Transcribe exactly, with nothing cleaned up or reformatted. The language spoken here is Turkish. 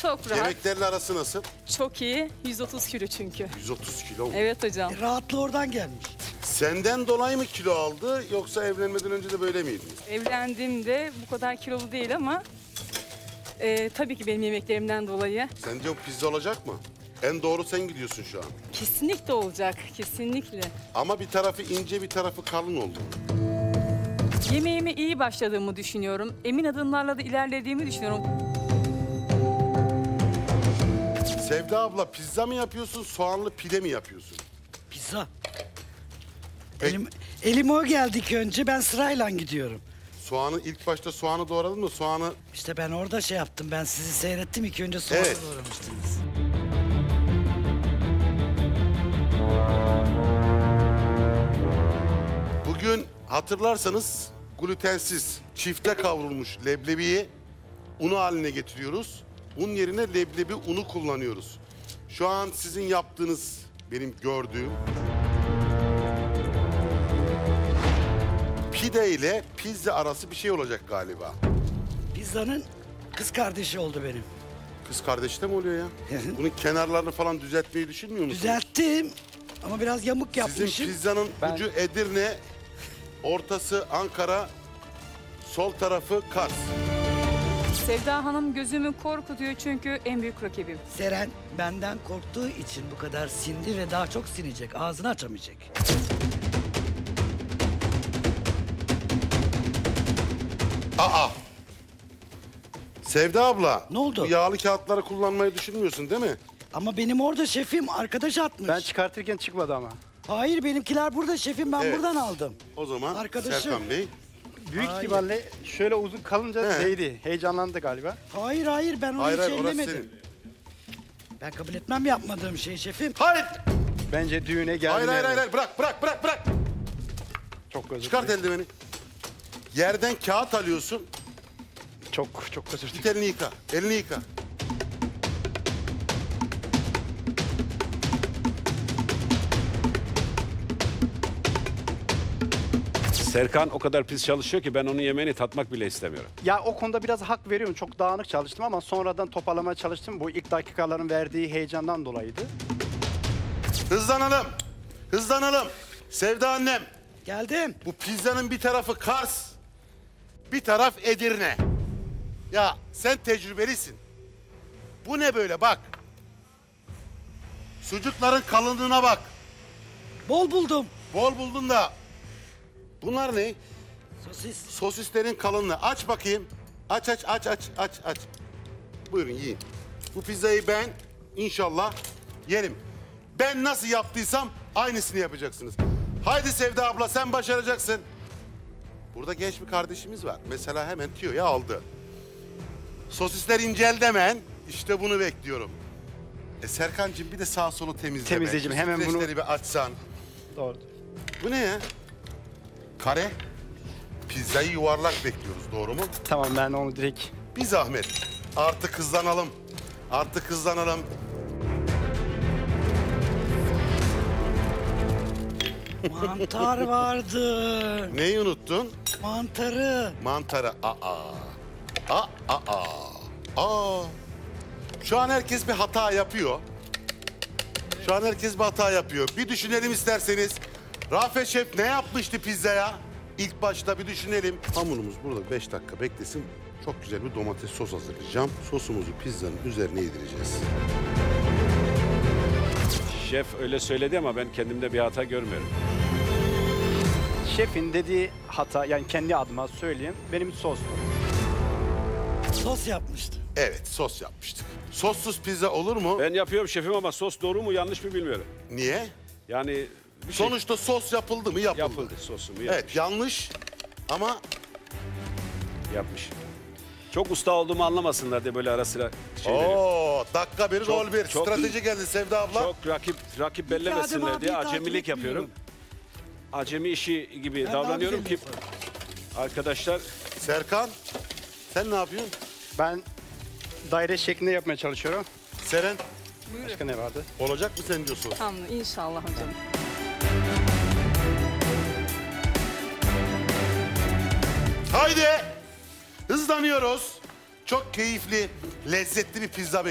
Çok rahat. Yemeklerle arası nasıl? Çok iyi. yüz otuz kilo çünkü. yüz otuz kilo mu? Evet hocam. E, rahatlığı oradan gelmiş. Senden dolayı mı kilo aldı yoksa evlenmeden önce de böyle miydiniz? Evlendiğimde bu kadar kilolu değil ama e, tabii ki benim yemeklerimden dolayı. Sence o pizza olacak mı? En doğru sen gidiyorsun şu an. Kesinlikle olacak. Kesinlikle. Ama bir tarafı ince bir tarafı kalın oldu. Yemeğime iyi başladığımı düşünüyorum. Emin adımlarla da ilerlediğimi düşünüyorum. Sevda abla pizza mı yapıyorsun, soğanlı pide mi yapıyorsun? Pizza. Peki. Elim, elime o geldi ki önce ben sırayla gidiyorum. Soğanı ilk başta soğanı doğradın mı? Soğanı İşte ben orada şey yaptım. Ben sizi seyrettim. İlk önce soğanı Evet. doğramıştınız. bugün hatırlarsanız glutensiz çifte kavrulmuş leblebiyi unu haline getiriyoruz. Un yerine leblebi unu kullanıyoruz. Şu an sizin yaptığınız benim gördüğüm pide ile pizza arası bir şey olacak galiba. Pizzanın kız kardeşi oldu benim. Kız kardeş de mi oluyor ya? Bunun kenarlarını falan düzeltmeyi düşünmüyor musunuz? Düzelttim. Ama biraz yamuk Sizin yapmışım. pizzanın Ben- ucu Edirne, ortası Ankara, sol tarafı Kars. Sevda Hanım gözümü korkutuyor çünkü en büyük rakibim. Seren benden korktuğu için bu kadar sindi ve daha çok sinecek. Ağzını açamayacak. Aa! Sevda abla. Ne oldu? Bu yağlı kağıtları kullanmayı düşünmüyorsun değil mi? Ama benim orada şefim arkadaş atmış. Ben çıkartırken çıkmadı ama. Hayır benimkiler burada şefim ben Evet. buradan aldım. O zaman Arkadaşım. Serkan Bey. Büyük Hayır. ihtimalle şöyle uzun kalınca He. değdi. Heyecanlandı galiba. Hayır hayır ben onu Hayır hiç hayır orası ellemedim. senin. Ben kabul etmem yapmadığım şey şefim. Hayır! Bence düğüne geldi. Hayır hayır hayır, hayır. Bırak bırak bırak bırak. Çok özür Çıkart dilerim. eldiveni. Yerden kağıt alıyorsun. Çok çok özür Git dilerim. elini yıka. Elini yıka. Serkan o kadar pis çalışıyor ki ben onun yemeğini tatmak bile istemiyorum. Ya o konuda biraz hak veriyorum. Çok dağınık çalıştım ama sonradan toparlamaya çalıştım. Bu ilk dakikaların verdiği heyecandan dolayıydı. Hızlanalım. Hızlanalım. Sevda annem. Geldim. Bu pizzanın bir tarafı Kars, bir taraf Edirne. Ya sen tecrübelisin. Bu ne böyle bak. Sucukların kalınlığına bak. Bol buldum. Bol buldun da. Bunlar ne? Sosis. Sosislerin kalınlığı. Aç bakayım. Aç aç aç aç aç aç. Buyurun yiyin. Bu pizzayı ben inşallah yerim. Ben nasıl yaptıysam aynısını yapacaksınız. Haydi Sevda abla sen başaracaksın. Burada genç bir kardeşimiz var. Mesela hemen tüyoyu aldı. Sosisler inceldi hemen. İşte bunu bekliyorum. E Serkancığım bir de sağ solu temizle. be. Temizleyeceğim, Şu hemen bunu- streçleri bir açsan. Doğru. Bu ne ya? Kare. Pizzayı yuvarlak bekliyoruz doğru mu? Tamam ben onu direkt... Bir zahmet. Artık hızlanalım. Artık hızlanalım. Mantar vardı. Neyi unuttun? Mantarı. Mantarı. Aa. Aa. Aa. Aa. Şu an herkes bir hata yapıyor. Şu an herkes bir hata yapıyor. Bir düşünelim isterseniz. Rafet Şef ne yapmıştı pizzaya? İlk başta bir düşünelim. Hamurumuz burada beş dakika beklesin. Çok güzel bir domates sos hazırlayacağım. Sosumuzu pizzanın üzerine yedireceğiz. Şef öyle söyledi ama ben kendimde bir hata görmüyorum. Şefin dediği hata, yani kendi adıma söyleyeyim, benim sostu. Sos yapmıştı. Evet, sos yapmıştık. Sossuz pizza olur mu? Ben yapıyorum şefim ama sos doğru mu yanlış mı bilmiyorum. Niye? Yani bir şey Sonuçta sos yapıldı mı? Yapıldı. yapıldı sosumu yapmış. Evet, yanlış ama yapmış. Çok usta olduğumu anlamasınlar diye böyle ara sıra şeyleri. Oo, dakika bir, Çok- gol bir. çok- Strateji geldi Sevda abla. Çok rakip rakip bellemesinler adım diye abi, acemilik takip yapıyorum. Acemi işi gibi Ben davranıyorum daha ki güzelim arkadaşlar Serkan, sen ne yapıyorsun? Ben daire şeklinde yapmaya çalışıyorum. Seren, Başka ne vardı? olacak mı sence sos? Tamam inşallah hocam. Haydi, hızlanıyoruz. Çok keyifli, lezzetli bir pizza bekliyoruz.